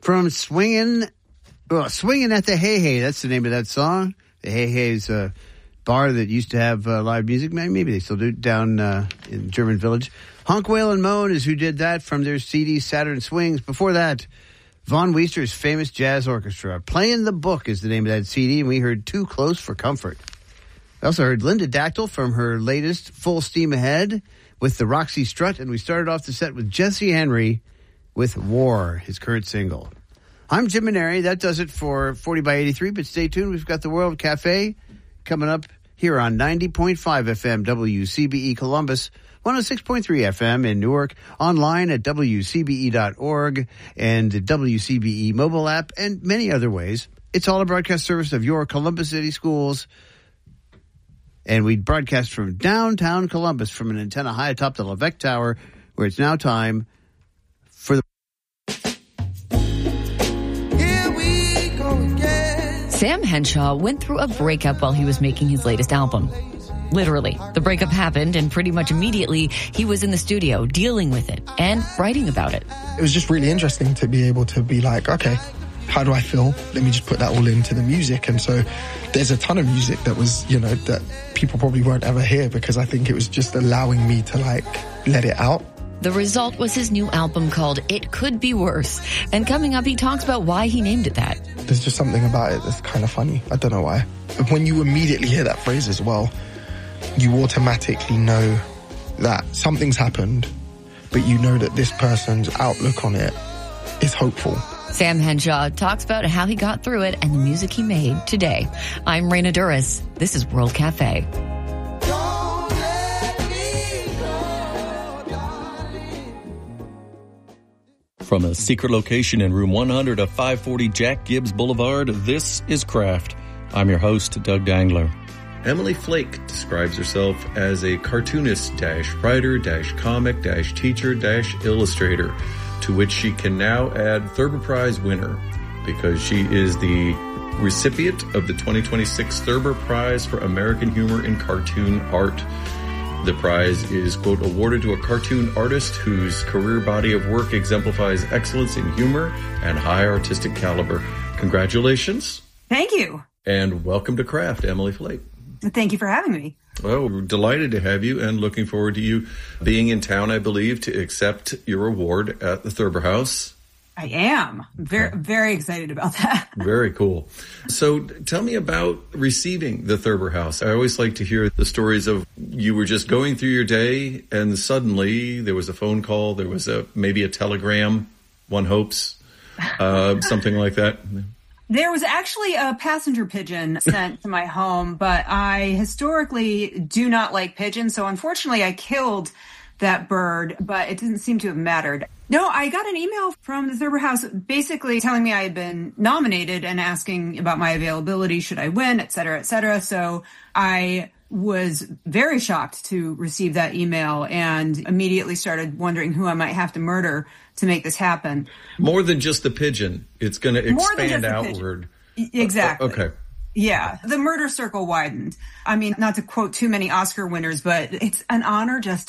from Swingin' at the Hey Hey. That's the name of that song. The Hey Hey's a bar that used to have live music. Maybe they still do down in German Village. Honk, Wail, and Moan is who did that from their CD Saturn Swings. Before that, Von Weister's famous jazz orchestra. Playing the Book is the name of that CD, and we heard Too Close for Comfort. We also heard Linda Dactyl from her latest Full Steam Ahead with the Roxy Strut, and we started off the set with Jesse Henry with War, his current single. I'm Jim Maneri. That does it for 40 by 83, but stay tuned. We've got the World Cafe coming up here on 90.5 FM WCBE Columbus, 106.3 FM in Newark, online at WCBE.org and the WCBE mobile app, and many other ways. It's all a broadcast service of your Columbus City Schools. And we broadcast from downtown Columbus from an antenna high atop the Levesque Tower, where it's now time for the... Here we go again. Sam Henshaw went through a breakup while he was making his latest album. Literally, the breakup happened, and pretty much immediately, he was in the studio dealing with it and writing about it. It was just really interesting to be able to be like, okay, how do I feel? Let me just put that all into the music. And so there's a ton of music that was, that people probably won't ever hear, because I think it was just allowing me to let it out. The result was his new album called It Could Be Worse. And coming up, he talks about why he named it that. There's just something about it that's kind of funny. I don't know why. When you immediately hear that phrase as well, you automatically know that something's happened, but you know that this person's outlook on it is hopeful. Sam Henshaw talks about how he got through it and the music he made today. I'm Raina Duras. This is World Cafe. From a secret location in room 100 of 540 Jack Gibbs Boulevard, this is Craft. I'm your host, Doug Dangler. Emily Flake describes herself as a cartoonist-writer-comic-teacher-illustrator, to which she can now add Thurber Prize winner, because she is the recipient of the 2026 Thurber Prize for American Humor in Cartoon Art. The prize is, quote, awarded to a cartoon artist whose career body of work exemplifies excellence in humor and high artistic caliber. Congratulations. Thank you. And welcome to Craft, Emily Flake. Thank you for having me. Well, we're delighted to have you and looking forward to you being in town, I believe, to accept your award at the Thurber House. I am. Very excited about that. Very cool. So tell me about receiving the Thurber House. I always like to hear the stories of you were just going through your day and suddenly there was a phone call, there was maybe a telegram, one hopes, something like that. There was actually a passenger pigeon sent to my home, but I historically do not like pigeons. So unfortunately, I killed that bird, but it didn't seem to have mattered. No, I got an email from the Thurber House basically telling me I had been nominated and asking about my availability, should I win, et cetera, et cetera. So I was very shocked to receive that email and immediately started wondering who I might have to murder to make this happen. More than just the pigeon. It's going to expand outward. Exactly. Okay. Yeah. The murder circle widened. I mean, not to quote too many Oscar winners, but it's an honor just